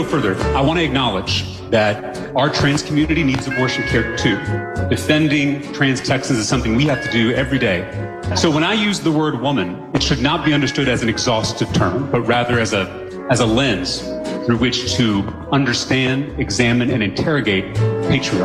further, I want to acknowledge that our trans community needs abortion care too. Defending trans Texans is something we have to do every day. So when I use the word woman, it should not be understood as an exhaustive term, but rather as a lens through which to understand, examine, and interrogate patriarchy.